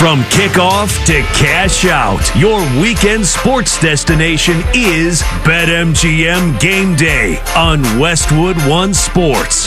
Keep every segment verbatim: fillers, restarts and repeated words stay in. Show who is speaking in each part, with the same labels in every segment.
Speaker 1: From kickoff to cash out, your weekend sports destination is BetMGM Game Day on Westwood One Sports.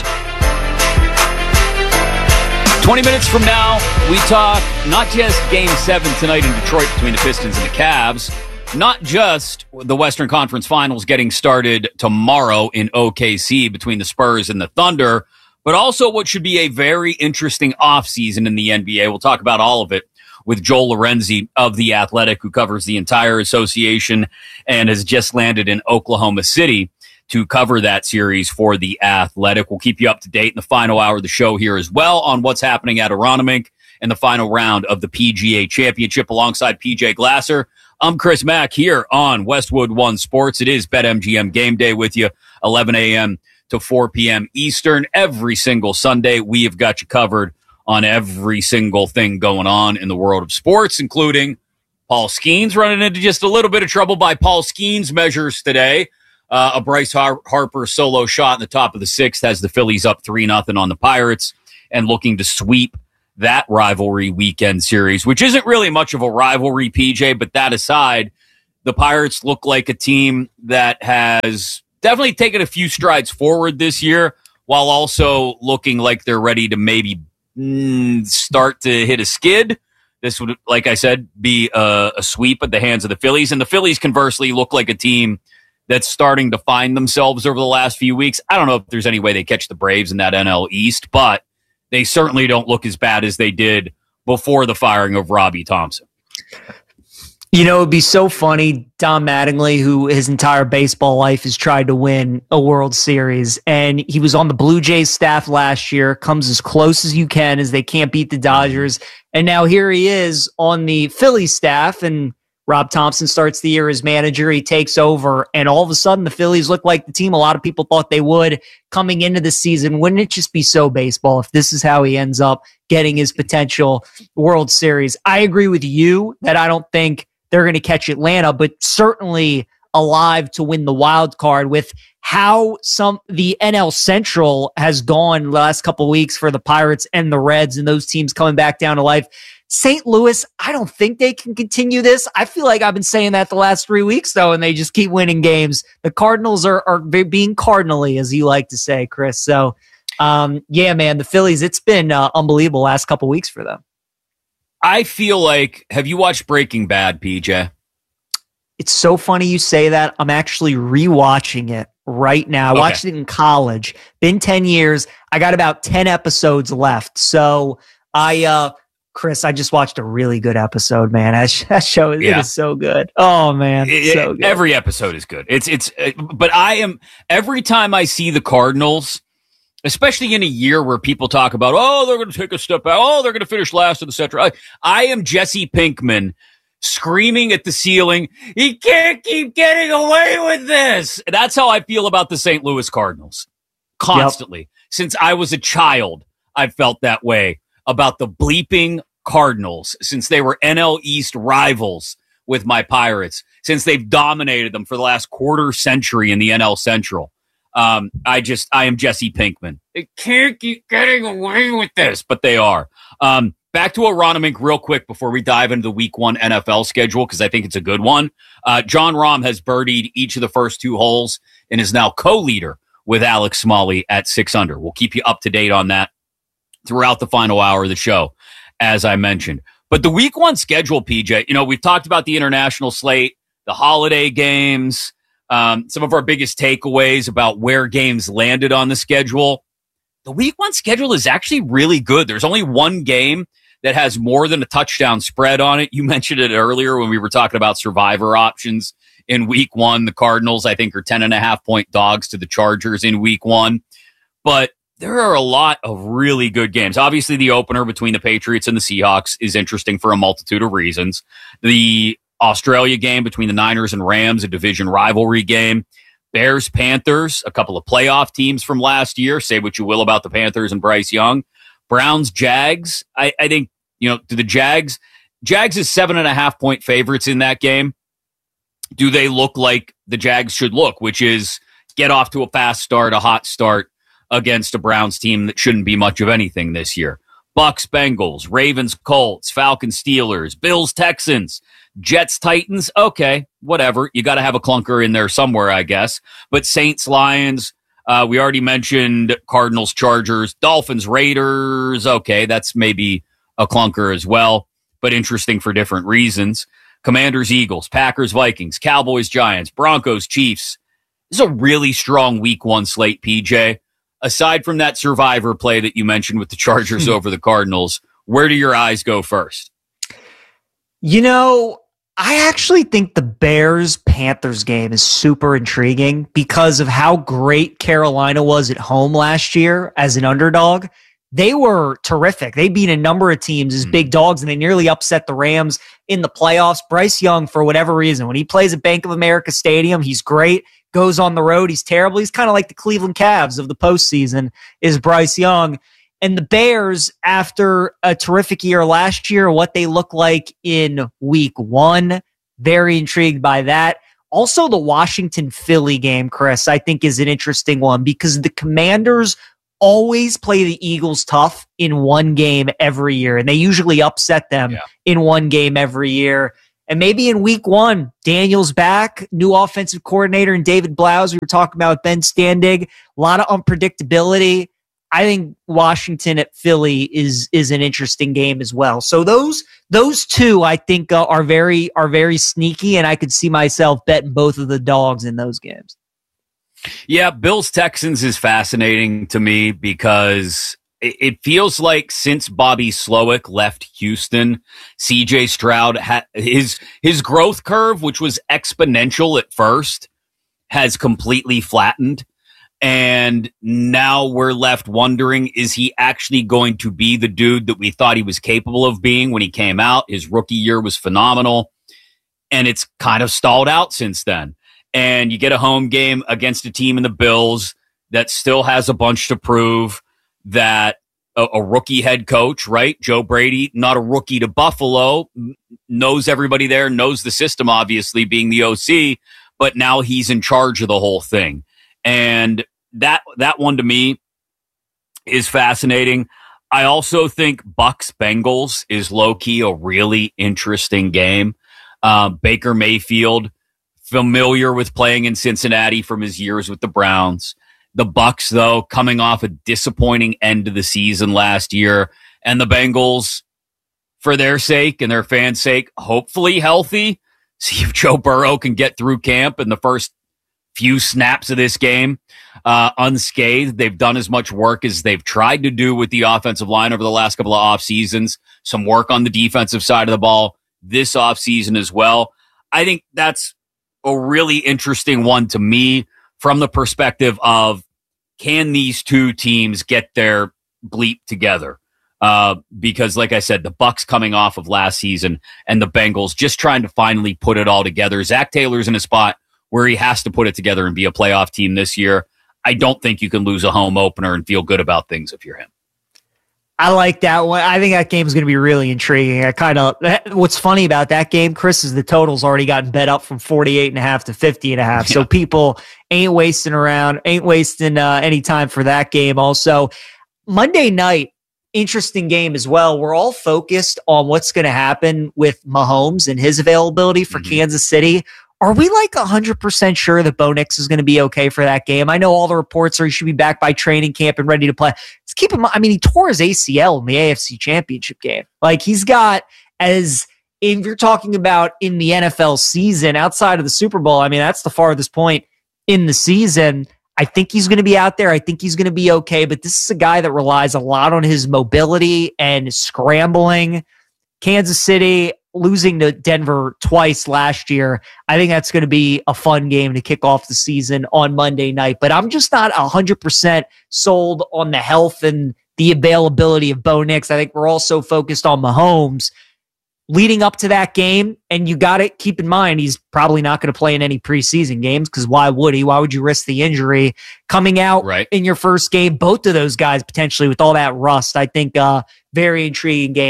Speaker 2: twenty minutes from now, we talk not just Game seven tonight in Detroit between the Pistons and the Cavs, not just the Western Conference Finals getting started tomorrow in O K C between the Spurs and the Thunder, but also what should be a very interesting offseason in the N B A. We'll talk about all of it with Joel Lorenzi of The Athletic, who covers the entire association and has just landed in Oklahoma City to cover that series for The Athletic. We'll keep you up to date in the final hour of the show here as well on what's happening at Aronimink in the final round of the P G A Championship alongside P J Glasser. I'm Chris Mack here on Westwood One Sports. It is BetMGM Game Day with you, eleven a.m. to four p.m. Eastern. Every single Sunday, we have got you covered on every single thing going on in the world of sports, including Paul Skeens running into just a little bit of trouble by Paul Skeens measures today. Uh, a Bryce Har- Harper solo shot in the top of the sixth has the Phillies up three nothing on the Pirates and looking to sweep that rivalry weekend series, which isn't really much of a rivalry, P J, but that aside, the Pirates look like a team that has definitely taken a few strides forward this year while also looking like they're ready to maybe mm, start to hit a skid. This would, like I said, be a, a sweep at the hands of the Phillies. And the Phillies, conversely, look like a team that's starting to find themselves over the last few weeks. I don't know if there's any way they catch the Braves in that N L East, but they certainly don't look as bad as they did before the firing of Robbie Thompson.
Speaker 3: You know, it'd be so funny. Don Mattingly, who his entire baseball life has tried to win a World Series, and he was on the Blue Jays staff last year, comes as close as you can as they can't beat the Dodgers. And now here he is on the Phillies staff, and Rob Thompson starts the year as manager. He takes over, and all of a sudden the Phillies look like the team a lot of people thought they would coming into the season. Wouldn't it just be so baseball if this is how he ends up getting his potential World Series? I agree with you that I don't think they're going to catch Atlanta, but certainly alive to win the wild card with how some the N L Central has gone the last couple of weeks for the Pirates and the Reds and those teams coming back down to life. Saint Louis, I don't think they can continue this. I feel like I've been saying that the last three weeks, though, and they just keep winning games. The Cardinals are, are being cardinally, as you like to say, Chris. So, um, yeah, man, the Phillies, it's been uh, unbelievable last couple weeks for them.
Speaker 2: I feel like, have you watched Breaking Bad, P J?
Speaker 3: It's so funny you say that. I'm actually rewatching it right now. I
Speaker 2: Okay.
Speaker 3: watched it in college. Been ten years. I got about ten episodes left. So I, uh, Chris, I just watched a really good episode, man. That, sh- that show is,
Speaker 2: Yeah.
Speaker 3: it is so good. Oh man,
Speaker 2: It-
Speaker 3: so good.
Speaker 2: Every episode is good. It's it's, uh, but I am every time I see the Cardinals, especially in a year where people talk about, oh, they're going to take a step back, oh, they're going to finish last in the Central. I, I am Jesse Pinkman screaming at the ceiling. He can't keep getting away with this. That's how I feel about the Saint Louis Cardinals constantly. Yep. Since I was a child, I've felt that way about the bleeping Cardinals since they were N L East rivals with my Pirates, since they've dominated them for the last quarter century in the N L Central. Um, I just, I am Jesse Pinkman. They can't keep getting away with this, but they are. Um, back to Aronimink real quick before we dive into the week one N F L schedule, because I think it's a good one. Uh, John Rahm has birdied each of the first two holes and is now co-leader with Alex Smalley at six under. We'll keep you up to date on that throughout the final hour of the show, as I mentioned. But the week one schedule, P J, you know, we've talked about the international slate, the holiday games, um, some of our biggest takeaways about where games landed on the schedule. The week one schedule is actually really good. There's only one game that has more than a touchdown spread on it. You mentioned it earlier when we were talking about survivor options in week one. The Cardinals, I think, are ten and a half point dogs to the Chargers in week one. But there are a lot of really good games. Obviously, the opener between the Patriots and the Seahawks is interesting for a multitude of reasons. The Australia game between the Niners and Rams, a division rivalry game. Bears, Panthers, a couple of playoff teams from last year. Say what you will about the Panthers and Bryce Young. Browns, Jags. I, I think, you know, do the Jags, Jags is seven and a half point favorites in that game. Do they look like the Jags should look, which is get off to a fast start, a hot start against a Browns team that shouldn't be much of anything this year? Bucks, Bengals, Ravens, Colts, Falcons, Steelers, Bills, Texans, Jets, Titans. Okay, whatever. You got to have a clunker in there somewhere, I guess. But Saints, Lions, uh, we already mentioned Cardinals, Chargers, Dolphins, Raiders. Okay, that's maybe a clunker as well, but interesting for different reasons. Commanders, Eagles, Packers, Vikings, Cowboys, Giants, Broncos, Chiefs. This is a really strong week one slate, P J. Aside from that survivor play that you mentioned with the Chargers over the Cardinals, where do your eyes go first?
Speaker 3: You know, I actually think the Bears-Panthers game is super intriguing because of how great Carolina was at home last year as an underdog. They were terrific. They beat a number of teams as big dogs, and they nearly upset the Rams in the playoffs. Bryce Young, for whatever reason, when he plays at Bank of America Stadium, he's great. Goes on the road, he's terrible. He's kind of like the Cleveland Cavs of the postseason, is Bryce Young. And the Bears, after a terrific year last year, what they look like in week one, very intrigued by that. Also, the Washington-Philly game, Chris, I think is an interesting one because the Commanders always play the Eagles tough in one game every year, and they usually upset them yeah. in one game every year. And maybe in week one, Daniel's back, new offensive coordinator, and David Blouse. We were talking about Ben Standig. A lot of unpredictability. I think Washington at Philly is is an interesting game as well. So those those two, I think, uh, are very are very sneaky, and I could see myself betting both of the dogs in those games.
Speaker 2: Yeah, Bills Texans is fascinating to me because it feels like since Bobby Slowick left Houston, C J Stroud, ha- his his growth curve, which was exponential at first, has completely flattened. And now we're left wondering, is he actually going to be the dude that we thought he was capable of being when he came out? His rookie year was phenomenal, and it's kind of stalled out since then. And you get a home game against a team in the Bills that still has a bunch to prove, that a, a rookie head coach, right? Joe Brady, not a rookie to Buffalo, knows everybody there, knows the system, obviously, being the O C, but now he's in charge of the whole thing. And that that one to me is fascinating. I also think Bucks Bengals is low-key a really interesting game. Uh, Baker Mayfield, familiar with playing in Cincinnati from his years with the Browns. The Bucks, though, coming off a disappointing end to the season last year. And the Bengals, for their sake and their fans' sake, hopefully healthy. See if Joe Burrow can get through camp in the first few snaps of this game uh, unscathed. They've done as much work as they've tried to do with the offensive line over the last couple of off seasons. Some work on the defensive side of the ball this off season as well. I think that's a really interesting one to me from the perspective of, can these two teams get their bleep together? Uh, because like I said, the Bucks coming off of last season and the Bengals just trying to finally put it all together. Zach Taylor's in a spot where he has to put it together and be a playoff team this year. I don't think you can lose a home opener and feel good about things if you're him.
Speaker 3: I like that one. I think that game is going to be really intriguing. I kind of, what's funny about that game, Chris, is the total's already gotten bet up from forty-eight and a half to fifty and a half. Yeah. So people ain't wasting around, ain't wasting uh, any time for that game. Also, Monday night, interesting game as well. We're all focused on what's going to happen with Mahomes and his availability for mm-hmm. Kansas City. Are we like one hundred percent sure that Bo Nix is going to be okay for that game? I know all the reports are he should be back by training camp and ready to play. Let's keep him. I mean, he tore his A C L in the A F C Championship game. Like, he's got, as if you're talking about in the N F L season outside of the Super Bowl, I mean, that's the farthest point in the season. I think he's going to be out there. I think he's going to be okay. But this is a guy that relies a lot on his mobility and scrambling. Kansas City losing to Denver twice last year. I think that's going to be a fun game to kick off the season on Monday night. But I'm just not one hundred percent sold on the health and the availability of Bo Nix. I think we're also focused on Mahomes leading up to that game. And you got to keep in mind, he's probably not going to play in any preseason games because why would he? Why would you risk the injury coming out right in your first game? Both of those guys potentially with all that rust. I think uh very intriguing game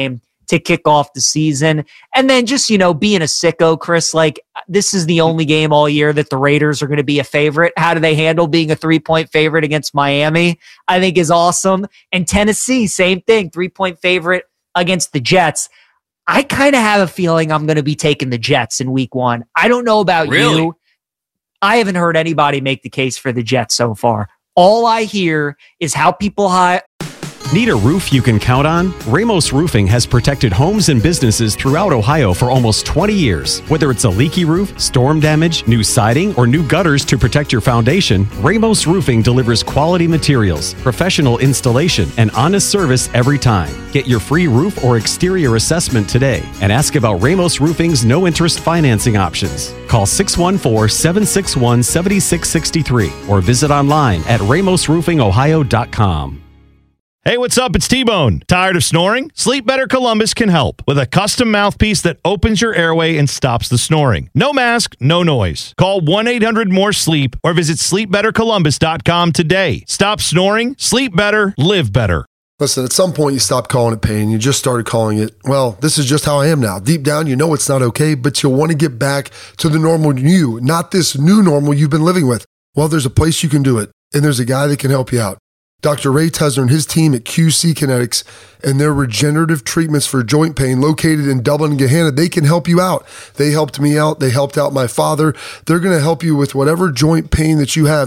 Speaker 3: to kick off the season. And then just, you know, being a sicko, Chris, like this is the only game all year that the Raiders are going to be a favorite. How do they handle being a three-point favorite against Miami? I think is awesome. And Tennessee, same thing, three-point favorite against the Jets. I kind of have a feeling I'm going to be taking the Jets in week one. I don't know about
Speaker 2: really?
Speaker 3: you. I haven't heard anybody make the case for the Jets so far. All I hear is how people high.
Speaker 4: Need a roof you can count on? Ramos Roofing has protected homes and businesses throughout Ohio for almost twenty years. Whether it's a leaky roof, storm damage, new siding, or new gutters to protect your foundation, Ramos Roofing delivers quality materials, professional installation, and honest service every time. Get your free roof or exterior assessment today and ask about Ramos Roofing's no-interest financing options. Call six one four, seven six one, seven six six three or visit online at ramos roofing ohio dot com.
Speaker 5: Hey, what's up? It's T-Bone. Tired of snoring? Sleep Better Columbus can help with a custom mouthpiece that opens your airway and stops the snoring. No mask, no noise. Call one eight hundred more sleep or visit sleep better columbus dot com today. Stop snoring, sleep better, live better.
Speaker 6: Listen, at some point you stopped calling it pain. You just started calling it, well, this is just how I am now. Deep down, you know it's not okay, but you'll want to get back to the normal you, not this new normal you've been living with. Well, there's a place you can do it, and there's a guy that can help you out. Doctor Ray Tesner and his team at Q C Kinetics and their regenerative treatments for joint pain located in Dublin and Gahanna, they can help you out. They helped me out. They helped out my father. They're going to help you with whatever joint pain that you have.